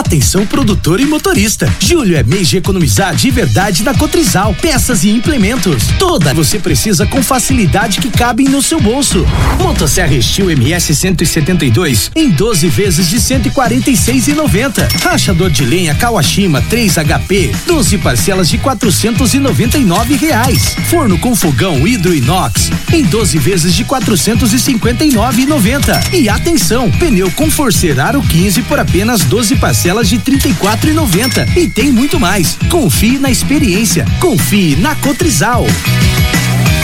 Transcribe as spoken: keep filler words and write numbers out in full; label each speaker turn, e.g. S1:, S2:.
S1: Atenção produtor e motorista. Julho é mês de economizar de verdade na Cotrizal. Peças e implementos. Toda você precisa com facilidade que cabem no seu bolso. Motosserra Steel M S cento e setenta e dois em doze vezes de cento e quarenta e seis reais e noventa centavos. Rachador de lenha Kawashima três H P, doze parcelas de quatrocentos e noventa e nove reais. Forno com fogão hidro inox em doze vezes de quatrocentos e cinquenta e nove reais e noventa centavos. E atenção, pneu com Forcer Aro quinze por apenas doze parcelas de trinta e quatro reais e noventa centavos. E tem muito mais. Confie na experiência. Confie na Cotrizal.